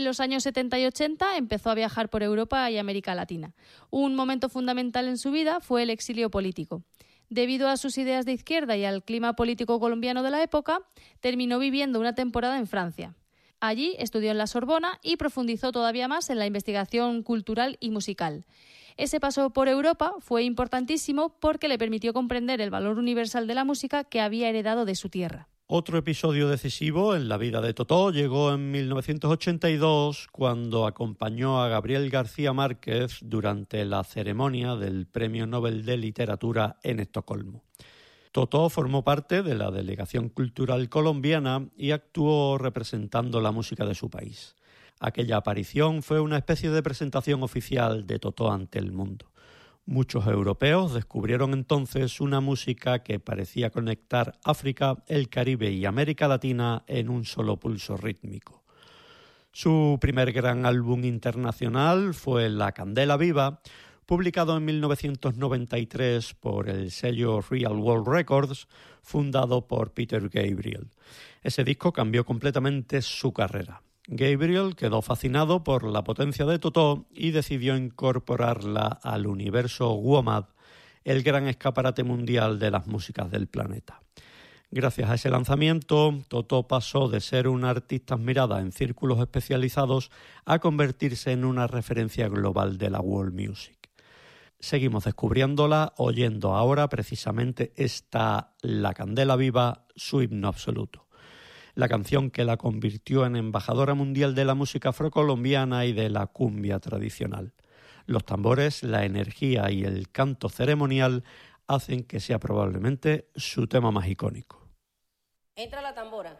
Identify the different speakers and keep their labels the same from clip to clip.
Speaker 1: los años 70 y 80 empezó a viajar por Europa y América Latina. Un momento fundamental en su vida fue el exilio político. Debido a sus ideas de izquierda y al clima político colombiano de la época, terminó viviendo una temporada en Francia. Allí estudió en la Sorbona y profundizó todavía más en la investigación cultural y musical. Ese paso por Europa fue importantísimo porque le permitió comprender el valor universal de la música que había heredado de su tierra.
Speaker 2: Otro episodio decisivo en la vida de Totó llegó en 1982, cuando acompañó a Gabriel García Márquez durante la ceremonia del Premio Nobel de Literatura en Estocolmo. Totó formó parte de la delegación cultural colombiana y actuó representando la música de su país. Aquella aparición fue una especie de presentación oficial de Totó ante el mundo. Muchos europeos descubrieron entonces una música que parecía conectar África, el Caribe y América Latina en un solo pulso rítmico. Su primer gran álbum internacional fue La Candela Viva, publicado en 1993 por el sello Real World Records, fundado por Peter Gabriel. Ese disco cambió completamente su carrera. Gabriel quedó fascinado por la potencia de Totó y decidió incorporarla al universo WOMAD, el gran escaparate mundial de las músicas del planeta. Gracias a ese lanzamiento, Totó pasó de ser una artista admirada en círculos especializados a convertirse en una referencia global de la world music. Seguimos descubriéndola oyendo ahora precisamente esta La Candela Viva, su himno absoluto. La canción que la convirtió en embajadora mundial de la música afrocolombiana y de la cumbia tradicional. Los tambores, la energía y el canto ceremonial hacen que sea probablemente su tema más icónico.
Speaker 3: Entra la tambora.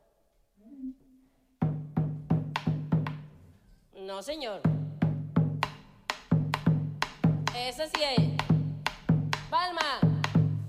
Speaker 3: No, señor. Ese sí es. Palma.